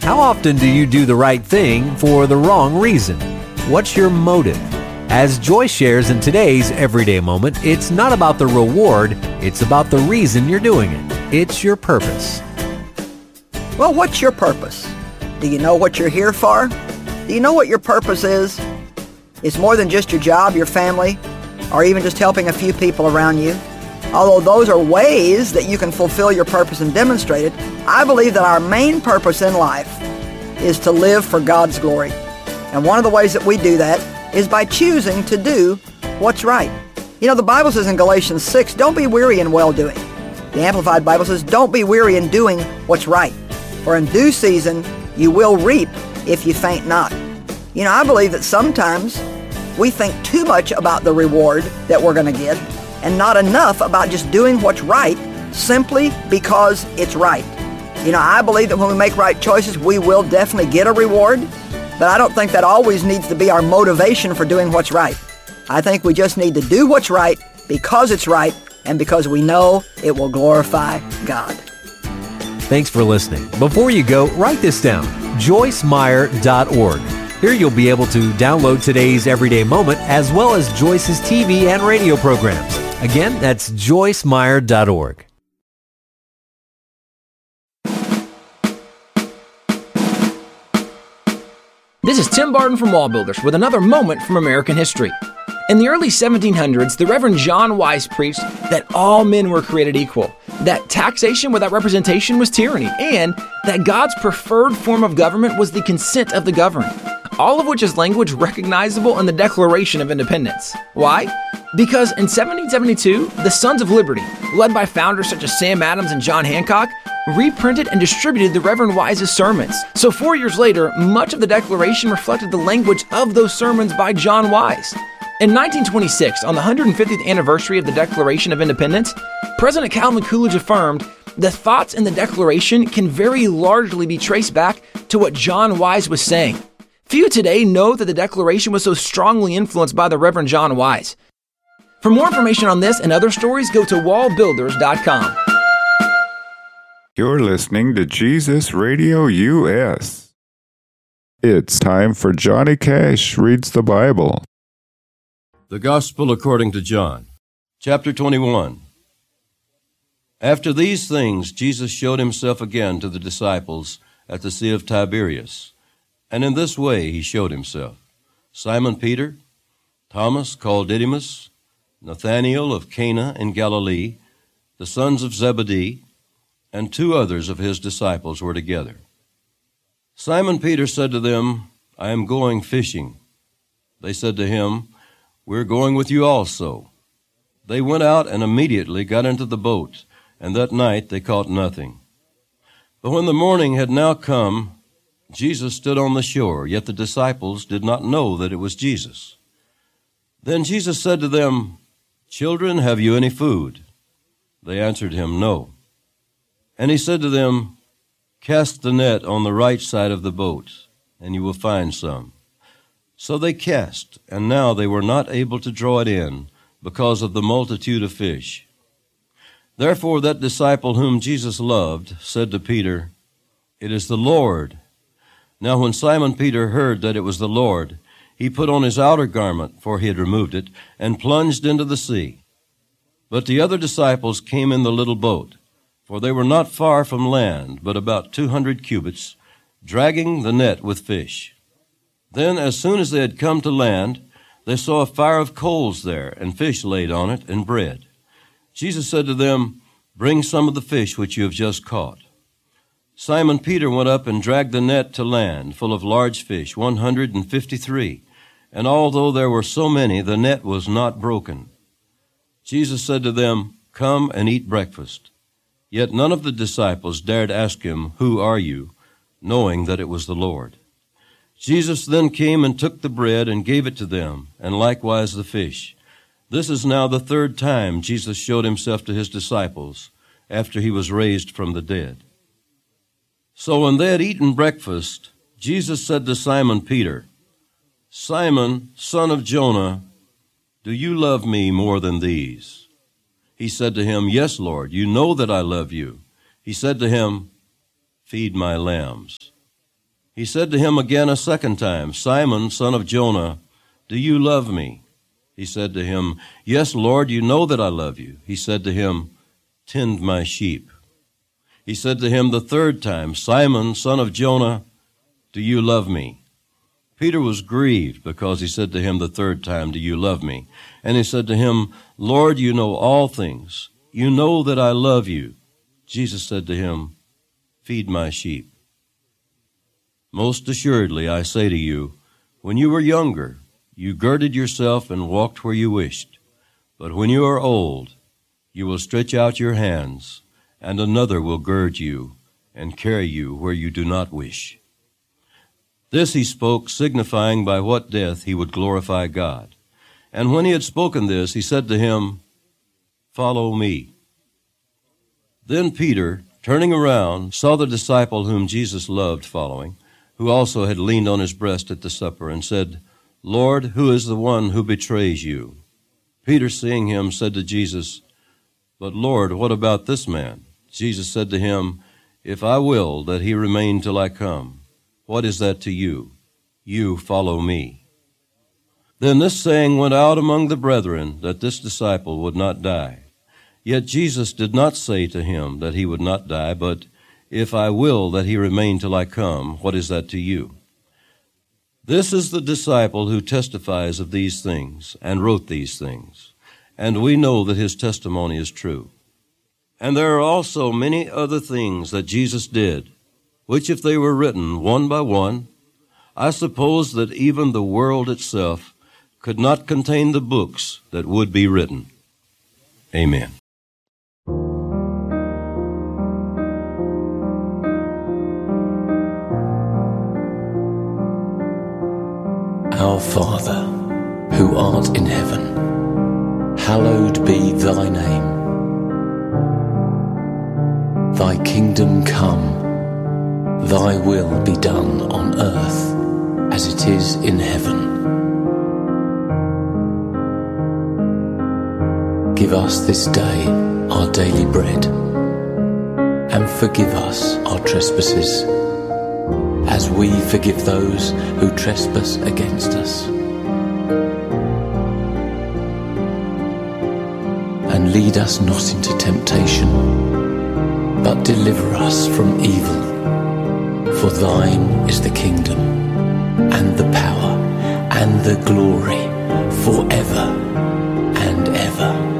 How often do you do the right thing for the wrong reason? What's your motive? As Joyce shares in today's Everyday Moment, it's not about the reward, it's about the reason you're doing it. It's your purpose. Well, what's your purpose? Do you know what you're here for? Do you know what your purpose is? It's more than just your job, your family, or even just helping a few people around you. Although those are ways that you can fulfill your purpose and demonstrate it, I believe that our main purpose in life is to live for God's glory. And one of the ways that we do that is by choosing to do what's right. You know, the Bible says in Galatians 6, don't be weary in well-doing. The Amplified Bible says, don't be weary in doing what's right. For in due season you will reap if you faint not. You know, I believe that sometimes we think too much about the reward that we're going to get and not enough about just doing what's right simply because it's right. You know, I believe that when we make right choices, we will definitely get a reward, but I don't think that always needs to be our motivation for doing what's right. I think we just need to do what's right because it's right and because we know it will glorify God. Thanks for listening. Before you go, write this down, joycemeyer.org. Here you'll be able to download today's Everyday Moment as well as Joyce's TV and radio programs. Again, that's joycemeyer.org. This is Tim Barton from Wall Builders with another moment from American history. In the early 1700s, the Reverend John Wise preached that all men were created equal, that taxation without representation was tyranny, and that God's preferred form of government was the consent of the governed, all of which is language recognizable in the Declaration of Independence. Why? Because in 1772, the Sons of Liberty, led by founders such as Sam Adams and John Hancock, reprinted and distributed the Reverend Wise's sermons. So 4 years later, much of the Declaration reflected the language of those sermons by John Wise. In 1926, on the 150th anniversary of the Declaration of Independence, President Calvin Coolidge affirmed, the thoughts in the Declaration can very largely be traced back to what John Wise was saying. Few today know that the Declaration was so strongly influenced by the Reverend John Wise. For more information on this and other stories, go to wallbuilders.com. You're listening to Jesus Radio US. It's time for Johnny Cash Reads the Bible. The Gospel according to John, chapter 21. After these things, Jesus showed himself again to the disciples at the Sea of Tiberias. And in this way he showed himself: Simon Peter, Thomas called Didymus, Nathanael of Cana in Galilee, the sons of Zebedee, and 2 others of his disciples were together. Simon Peter said to them, I am going fishing. They said to him, We're going with you also. They went out and immediately got into the boat, and that night they caught nothing. But when the morning had now come, Jesus stood on the shore, yet the disciples did not know that it was Jesus. Then Jesus said to them, Children, have you any food? They answered him, No. And he said to them, Cast the net on the right side of the boat, and you will find some. So they cast, and now they were not able to draw it in, because of the multitude of fish. Therefore that disciple whom Jesus loved said to Peter, It is the Lord. Now when Simon Peter heard that it was the Lord, he put on his outer garment, for he had removed it, and plunged into the sea. But the other disciples came in the little boat, for they were not far from land, but about 200 cubits, dragging the net with fish. Then, as soon as they had come to land, they saw a fire of coals there, and fish laid on it, and bread. Jesus said to them, Bring some of the fish which you have just caught. Simon Peter went up and dragged the net to land, full of large fish, 153. And although there were so many, the net was not broken. Jesus said to them, Come and eat breakfast. Yet none of the disciples dared ask him, Who are you? Knowing that it was the Lord. Jesus then came and took the bread and gave it to them, and likewise the fish. This is now the 3rd time Jesus showed himself to his disciples after he was raised from the dead. So when they had eaten breakfast, Jesus said to Simon Peter, Simon, son of Jonah, do you love me more than these? He said to him, Yes, Lord, you know that I love you. He said to him, Feed my lambs. He said to him again a second time, Simon, son of Jonah, do you love me? He said to him, Yes, Lord, you know that I love you. He said to him, Tend my sheep. He said to him the third time, Simon, son of Jonah, do you love me? Peter was grieved because he said to him the third time, Do you love me? And he said to him, Lord, you know all things. You know that I love you. Jesus said to him, Feed my sheep. Most assuredly, I say to you, when you were younger, you girded yourself and walked where you wished. But when you are old, you will stretch out your hands, and another will gird you and carry you where you do not wish. This he spoke, signifying by what death he would glorify God. And when he had spoken this, he said to him, Follow me. Then Peter, turning around, saw the disciple whom Jesus loved following, who also had leaned on his breast at the supper, and said, Lord, who is the one who betrays you? Peter, seeing him, said to Jesus, But Lord, what about this man? Jesus said to him, If I will that he remain till I come, what is that to you? You follow me. Then this saying went out among the brethren, that this disciple would not die. Yet Jesus did not say to him that he would not die, but, If I will that he remain till I come, what is that to you? This is the disciple who testifies of these things, and wrote these things, and we know that his testimony is true. And there are also many other things that Jesus did, which if they were written one by one, I suppose that even the world itself could not contain the books that would be written. Amen. Our Father, who art in heaven, hallowed be thy name. Thy kingdom come, thy will be done on earth as it is in heaven. Give us this day our daily bread, and forgive us our trespasses, as we forgive those who trespass against us. And lead us not into temptation, but deliver us from evil. For thine is the kingdom, and the power, and the glory, forever and ever.